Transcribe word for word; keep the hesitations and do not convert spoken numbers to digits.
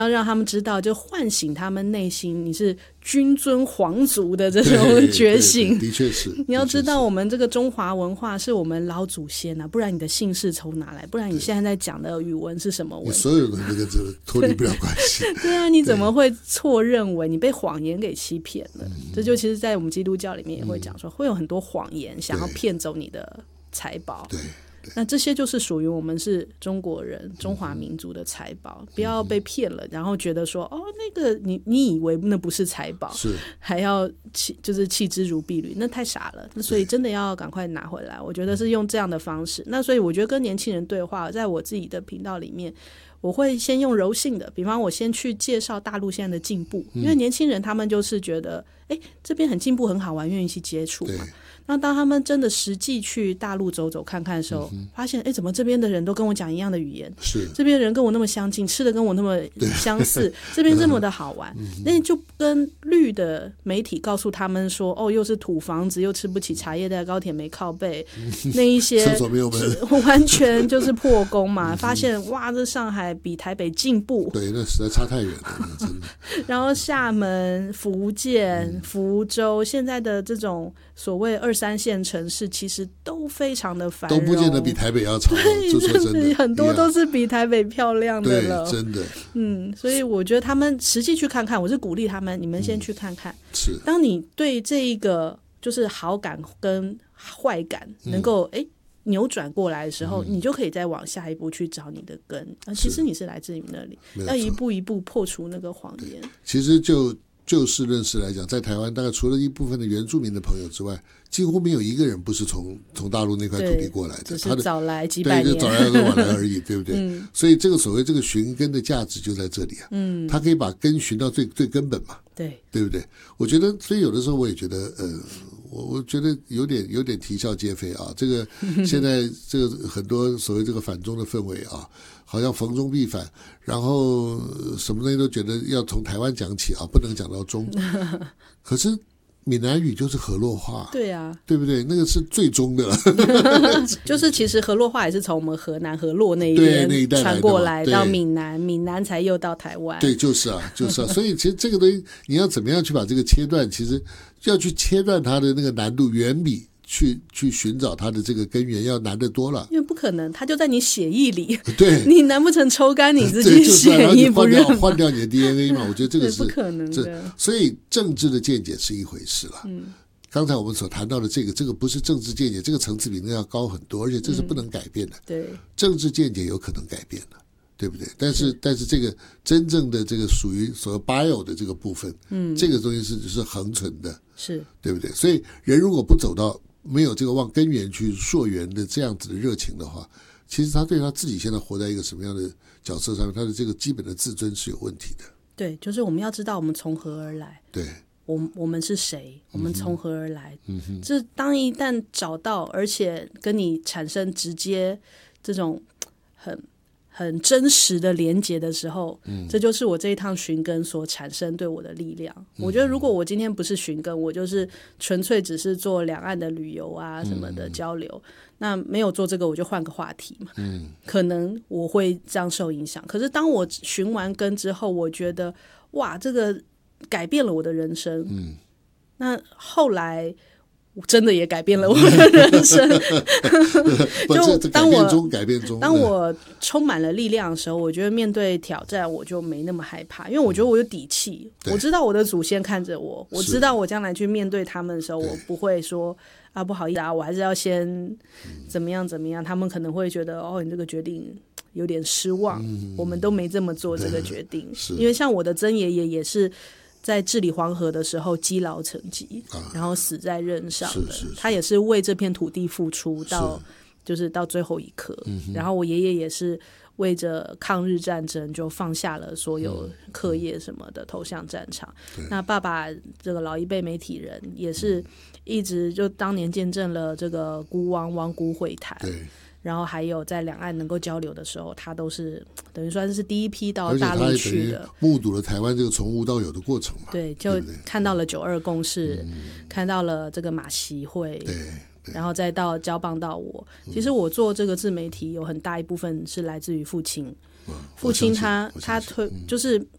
要让他们知道，就唤醒他们内心你是君尊皇族的这种觉醒。 的确是， 你要知道我们这个中华文化是我们老祖先啊，不然你的姓氏从哪来？不然你现在在讲的语文是什么文？ 你所有的那个这个脱离不了关系。 对啊，你怎么会错认为你被谎言给欺骗了？嗯、这就其实在我们基督教里面也会讲说，嗯、会有很多谎言想要骗走你的财宝。 对。 那这些就是属于我们是中国人中华民族的财宝、嗯、不要被骗了，然后觉得说哦那个你你以为那不是财宝， 是还要弃就是弃之如敝履，那太傻了。那所以真的要赶快拿回来，我觉得是用这样的方式。那所以我觉得跟年轻人对话，在我自己的频道里面我会先用柔性的，比方我先去介绍大陆现在的进步、嗯、因为年轻人他们就是觉得哎这边很进步很好玩，愿意去接触嘛。那当他们真的实际去大陆走走看看的时候、嗯、发现哎，怎么这边的人都跟我讲一样的语言， 是这边的人跟我那么相近，吃的跟我那么相似，这边这么的好玩、嗯、那就跟绿的媒体告诉他们说哦，又是土房子，又吃不起茶叶蛋，高铁没靠背、嗯、那一些厕所没有门， 完全就是破功嘛、嗯、发现哇这上海比台北进步， 对，那实在差太远了真的然后厦门、福建、嗯、福州现在的这种所谓二三线城市其实都非常的繁荣， 都不见得比台北要长，就说真的很多都是比台北漂亮的了， 对，真的。 嗯，所以我觉得他们实际去看看，我是鼓励他们，你们先去看看、嗯、 是当你对这一个就是好感跟坏感能够哎、嗯扭转过来的时候、嗯、你就可以再往下一步去找你的根、啊、其实你是来自于那里，要一步一步破除那个谎言。 其实就就事论事来讲，在台湾大概除了一部分的原住民的朋友之外，几乎没有一个人不是从从大陆那块土地过来的， 只是早来几百年， 对，就早来跟晚来而已对不对、嗯、所以这个所谓这个寻根的价值就在这里啊，嗯，他可以把根寻到最最根本嘛， 对对不对？我觉得所以有的时候我也觉得呃我我觉得有点有点啼笑皆非啊！这个现在这个很多所谓这个反中的氛围啊，好像逢中必反，然后什么东西都觉得要从台湾讲起啊，不能讲到中。可是闽南语就是河洛话， 对啊， 对不对？那个是最中的了。 就是其实河洛话也是从我们河南河洛那一边传过来到闽南，闽南才又到台湾。 对，就是啊，就是啊。所以其实这个东西你要怎么样去把这个切断，其实要去切断它的那个难度远比去去寻找它的这个根源要难得多了， 因为不可能，它就在你血液里。 对， 你难不成抽干你自己血液不认吗？ 就是、换掉你的 D N A 嘛？我觉得这个是不可能的。 所以政治的见解是一回事了。嗯，刚才我们所谈到的这个，这个不是政治见解，这个层次比那要高很多，而且这是不能改变的。 嗯、对， 政治见解有可能改变的，对不对？但是，是但是这个真正的这个属于所谓 bio 的这个部分，嗯，这个东西是是恒存的， 是对不对？所以人如果不走到没有这个往根源去溯源的这样子的热情的话，其实他对他自己现在活在一个什么样的角色上面，他的这个基本的自尊是有问题的。 对，就是我们要知道我们从何而来， 对， 我我们是谁，我们从何而来。嗯哼，这当一旦找到，而且跟你产生直接这种很很真实的连结的时候、嗯、这就是我这一趟寻根所产生对我的力量、嗯、我觉得如果我今天不是寻根，我就是纯粹只是做两岸的旅游啊什么的交流、嗯、那没有做这个我就换个话题嘛、嗯、可能我会这样受影响。可是当我寻完根之后，我觉得哇这个改变了我的人生、嗯、那后来真的也改变了我的人生就当我改变中当我充满了力量的时候，我觉得面对挑战我就没那么害怕，因为我觉得我有底气、嗯、我知道我的祖先看着我，我知道我将来去面对他们的时候，我不会说啊不好意思啊，我还是要先怎么样怎么样、嗯、他们可能会觉得哦你这个决定有点失望、嗯、我们都没这么做这个决定，因为像我的曾爷爷也是在治理黄河的时候积劳成疾、啊、然后死在任上的， 是是是， 他也是为这片土地付出到就是到最后一刻、嗯、然后我爷爷也是为着抗日战争就放下了所有课业什么的、嗯、投向战场。那爸爸这个老一辈媒体人也是一直就当年见证了这个孤汪汪孤会谈， 对， 然后还有在两岸能够交流的时候，他都是等于算是第一批到大陆去的， 目睹了台湾这个从无到有的过程嘛。 对，就看到了九二共识、嗯、看到了这个马习会， 对， 然后再到交棒到我、嗯、其实我做这个自媒体有很大一部分是来自于父亲、嗯、父亲他他推、嗯、就是